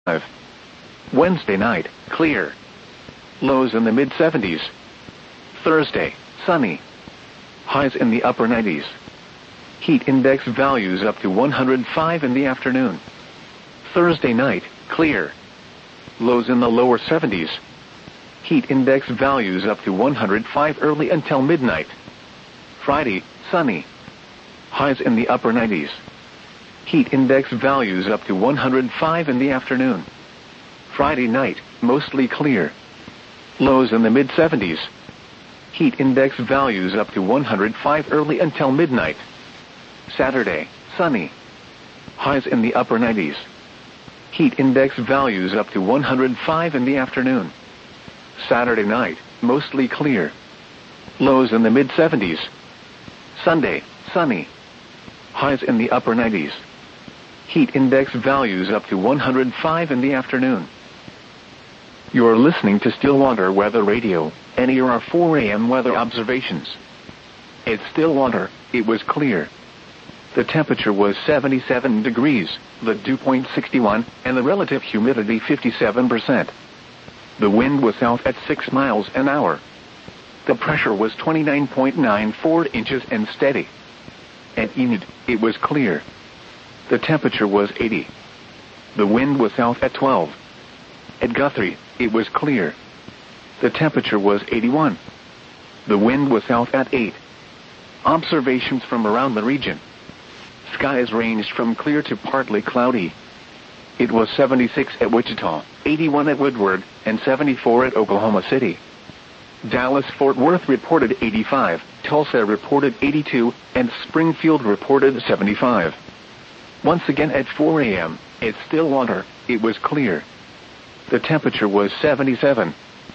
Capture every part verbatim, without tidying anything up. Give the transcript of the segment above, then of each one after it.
Wednesday night, clear. Lows in the mid seventies. Thursday, sunny. Highs in the upper nineties. Heat index values up to one hundred five in the afternoon. Thursday night, clear. Lows in the lower seventies. Heat index values up to one hundred five early until midnight. Friday, sunny. Highs in the upper nineties. Heat index values up to one hundred five in the afternoon. Friday night, mostly clear. Lows in the mid seventies. Heat index values up to one hundred five early until midnight. Saturday, sunny. Highs in the upper nineties. Heat index values up to one hundred five in the afternoon. Saturday night, mostly clear. Lows in the mid seventies. Sunday, sunny. Highs in the upper nineties. Heat index values up to one hundred five in the afternoon. You're listening to Stillwater Weather Radio, N E R four A M weather observations. At Stillwater, it was clear. The temperature was seventy-seven degrees, the dew point sixty-one, and the relative humidity fifty-seven percent. The wind was south at six miles an hour. The pressure was twenty-nine point nine four inches and steady. At Enid, it was clear. The temperature was eighty. The wind was south at twelve. At Guthrie, it was clear. The temperature was eighty-one. The wind was south at eight. Observations from around the region. Skies ranged from clear to partly cloudy. It was seventy-six at Wichita, eighty-one at Woodward, and seventy-four at Oklahoma City. Dallas-Fort Worth reported eighty-five, Tulsa reported eighty-two, and Springfield reported seventy-five. Once again at four A M, at Stillwater, it was clear. The temperature was seventy-seven.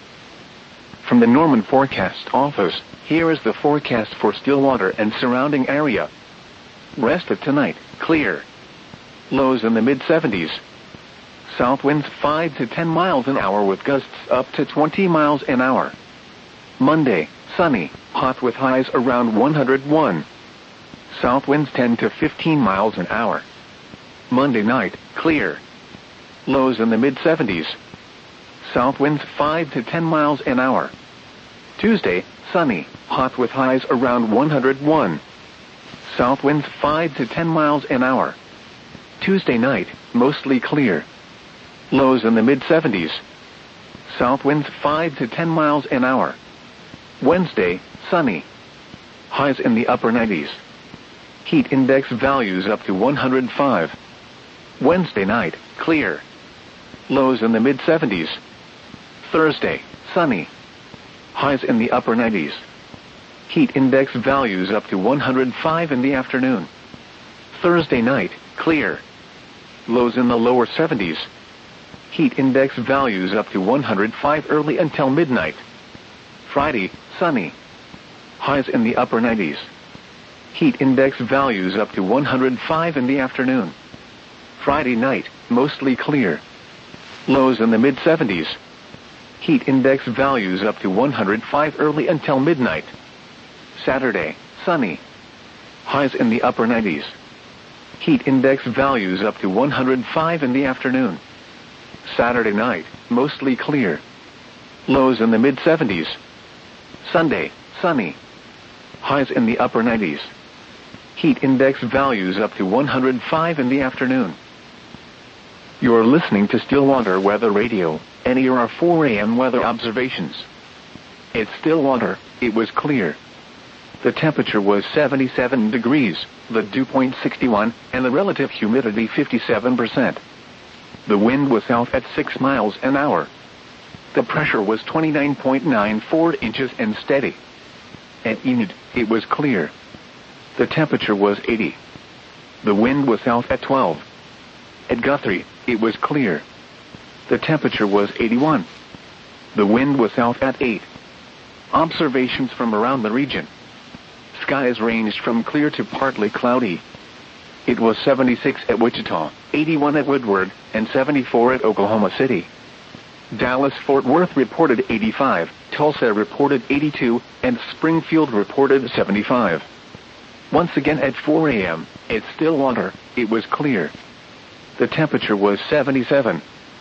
From the Norman Forecast Office, here is the forecast for Stillwater and surrounding area. Rest of tonight, clear. Lows in the mid seventies. South winds five to ten miles an hour with gusts up to twenty miles an hour. Monday, sunny, hot with highs around one hundred one. South winds ten to fifteen miles an hour. Monday night, clear. Lows in the mid seventies. South winds five to ten miles an hour. Tuesday, sunny, hot with highs around one hundred one. South winds five to ten miles an hour. Tuesday night, mostly clear. Lows in the mid seventies. South winds five to ten miles an hour. Wednesday, sunny. Highs in the upper nineties. Heat index values up to one hundred five. Wednesday night, clear. Lows in the mid seventies. Thursday, sunny. Highs in the upper nineties. Heat index values up to one hundred five in the afternoon. Thursday night, clear. Lows in the lower seventies. Heat index values up to one hundred five early until midnight. Friday, sunny. Highs in the upper nineties. Heat index values up to one hundred five in the afternoon. Friday night, mostly clear. Lows in the mid seventies. Heat index values up to one hundred five early until midnight. Saturday, sunny. Highs in the upper nineties. Heat index values up to one hundred five in the afternoon. Saturday night, mostly clear. Lows in the mid seventies. Sunday, sunny. Highs in the upper nineties. Heat index values up to one hundred five in the afternoon. You're listening to Stillwater Weather Radio, N E R four A M weather observations. At Stillwater, it was clear. The temperature was seventy-seven degrees, the dew point sixty-one, and the relative humidity fifty-seven percent. The wind was south at six miles an hour. The pressure was twenty-nine point nine four inches and steady. At Enid, it was clear. The temperature was eighty. The wind was south at twelve. At Guthrie, it was clear. The temperature was eighty-one. The wind was south at eight. Observations from around the region. Skies ranged from clear to partly cloudy. It was seventy-six at Wichita, eighty-one at Woodward, and seventy-four at Oklahoma City. Dallas-Fort Worth reported eighty-five, Tulsa reported eighty-two, and Springfield reported seventy-five. Once again at four A M, at Stillwater, it was clear. The temperature was seventy-seven.